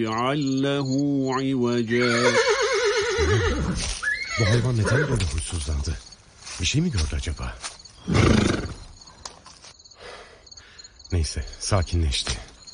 لَعَلَّهُ عِوَجًا. Bu hayvan neden böyle huysuzlandı? Bir şey mi gördü acaba? Neyse, sakinleşti.